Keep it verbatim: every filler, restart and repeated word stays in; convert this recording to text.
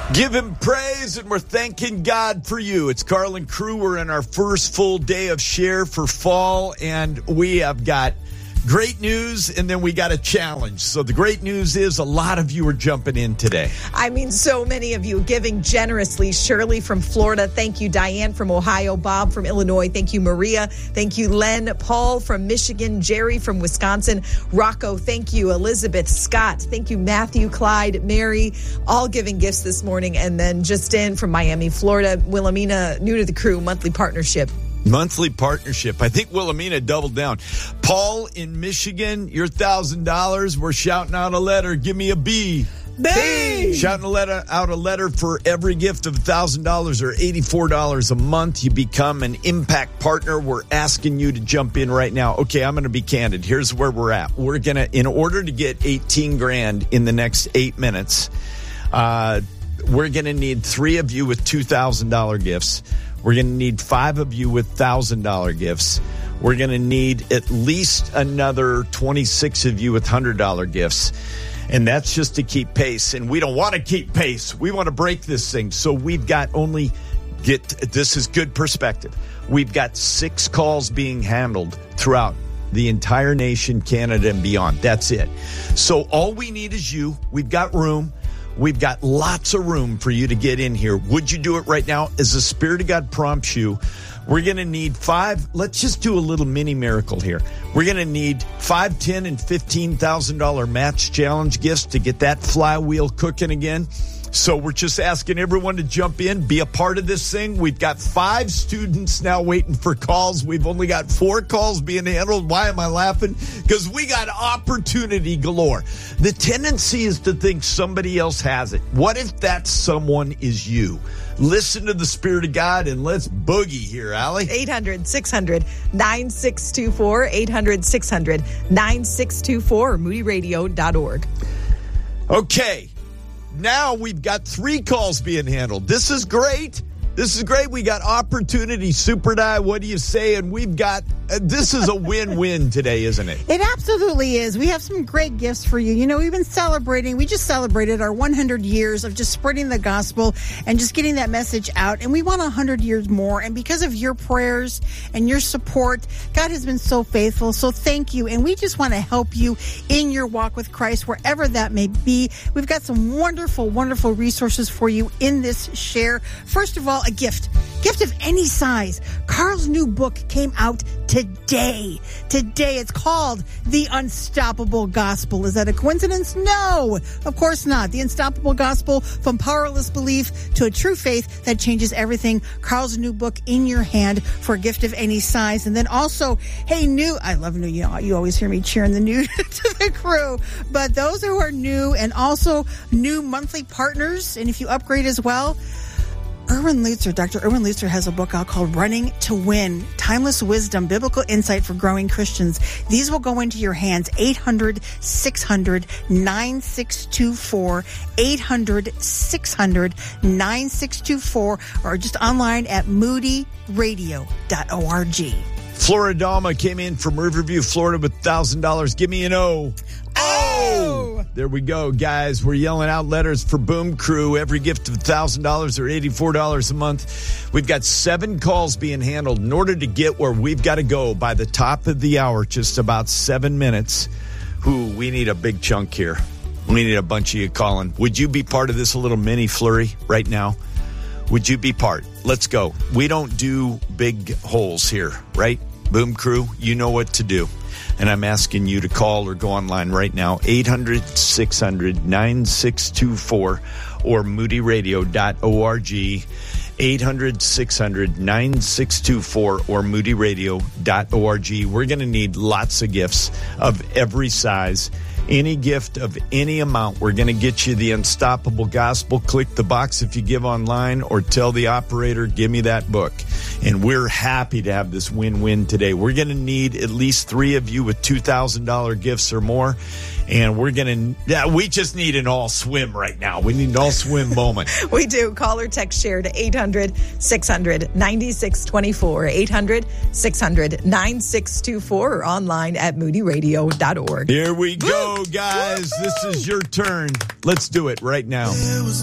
Give him praise, and we're thanking God for you. It's Carl and crew. We're in our first full day of share for fall, and we have got great news, and then we got a challenge. So the great news is a lot of you are jumping in today. I mean, so many of you giving generously. Shirley from Florida. Thank you. Diane from Ohio. Bob from Illinois. Thank you, Maria. Thank you, Len. Paul from Michigan. Jerry from Wisconsin. Rocco, thank you. Elizabeth, Scott, thank you. Matthew, Clyde, Mary, all giving gifts this morning. And then just in from Miami, Florida, Wilhelmina, new to the crew, monthly partnership. Monthly partnership. I think Wilhelmina doubled down. Paul in Michigan, your one thousand dollars. We're shouting out a letter. Give me a B. B. Shouting a letter, out a letter for every gift of one thousand dollars or eighty-four dollars a month. You become an impact partner. We're asking you to jump in right now. Okay, I'm going to be candid. Here's where we're at. We're going to, in order to get eighteen grand in the next eight minutes, uh, we're going to need three of you with two thousand dollars gifts. We're going to need five of you with one thousand dollars gifts. We're going to need at least another twenty-six of you with one hundred dollars gifts. And that's just to keep pace. And we don't want to keep pace. We want to break this thing. So we've got only, get this is good perspective. We've got six calls being handled throughout the entire nation, Canada, and beyond. That's it. So all we need is you. We've got room. We've got lots of room for you to get in here. Would you do it right now? As the Spirit of God prompts you, we're going to need five. Let's just do a little mini miracle here. We're going to need five, ten, and fifteen thousand dollar match challenge gifts to get that flywheel cooking again. So we're just asking everyone to jump in, be a part of this thing. We've got five students now waiting for calls. We've only got four calls being handled. Why am I laughing? Because we got opportunity galore. The tendency is to think somebody else has it. What if that someone is you? Listen to the Spirit of God and let's boogie here, Allie. eight hundred, six hundred, nine six two four, eight hundred, six hundred, nine six two four, or moody radio dot org. Okay. Now we've got three calls being handled. This is great. This is great. We got opportunity. Super Die, what do you say? And we've got, uh, this is a win-win today, isn't it? It absolutely is. We have some great gifts for you. You know, we've been celebrating, we just celebrated our one hundred years of just spreading the gospel and just getting that message out. And we want one hundred years more. And because of your prayers and your support, God has been so faithful. So thank you. And we just want to help you in your walk with Christ, wherever that may be. We've got some wonderful, wonderful resources for you in this share. First of all, a gift. Gift of any size. Carl's new book came out today. Today. It's called The Unstoppable Gospel. Is that a coincidence? No, of course not. The Unstoppable Gospel, from powerless belief to a true faith that changes everything. Carl's new book in your hand for a gift of any size. And then also, hey, new, I love new, you know, you always hear me cheering the new to the crew, but those who are new and also new monthly partners, and if you upgrade as well, Erwin Lutzer, Doctor Erwin Lutzer has a book out called Running to Win, Timeless Wisdom, Biblical Insight for Growing Christians. These will go into your hands. eight hundred, six hundred, nine six two four, eight hundred, six hundred, nine six two four, or just online at moody radio dot org. Floridama came in from Riverview, Florida with one thousand dollars. Give me an O. Oh! There we go, guys. We're yelling out letters for Boom Crew. Every gift of one thousand dollars or eighty-four dollars a month. We've got seven calls being handled in order to get where we've got to go by the top of the hour, just about seven minutes. Ooh, we need a big chunk here. We need a bunch of you calling. Would you be part of this little mini flurry right now? Would you be part? Let's go. We don't do big holes here, right? Boom Crew, you know what to do. And I'm asking you to call or go online right now, eight hundred, six hundred, nine six two four or moody radio dot org, eight hundred, six hundred, nine six two four or moody radio dot org. We're going to need lots of gifts of every size. Any gift of any amount, we're going to get you the Unstoppable Gospel. Click the box if you give online, or tell the operator, give me that book. And we're happy to have this win-win today. We're going to need at least three of you with two thousand dollars gifts or more. And we're going to, yeah, we just need an all swim right now. We need an all swim moment. We do. Call or text share to eight hundred, six hundred, nine six two four, eight hundred, six hundred, nine six two four, or online at moody radio dot org. Here we go, guys. This is your turn. Let's do it right now.